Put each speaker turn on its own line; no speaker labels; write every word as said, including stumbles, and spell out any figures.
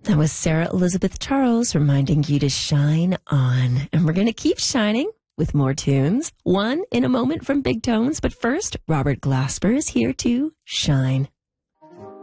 That was Sarah Elizabeth Charles reminding you to shine on. And we're going to keep shining with more tunes. One in a moment from Big Tones. But first, Robert Glasper is here to shine.